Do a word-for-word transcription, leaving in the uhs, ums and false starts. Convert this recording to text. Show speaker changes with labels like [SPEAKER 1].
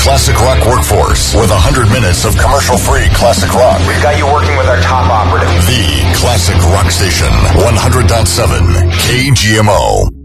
[SPEAKER 1] classic rock workforce with one hundred minutes of commercial-free classic rock.
[SPEAKER 2] We've got you working with our top operative.
[SPEAKER 1] The Classic Rock Station, one hundred point seven K G M O.